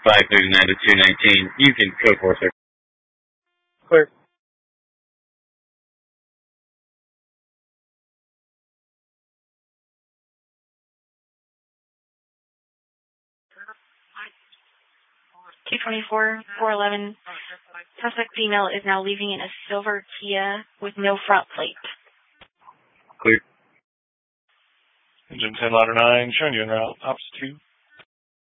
539 to 219. You can code 4, sir. Clear. Q24-411. Suspect female is now leaving in a silver Kia with no front plate. Clear. Engine 10 ladder 9, showing you en route, ops 2.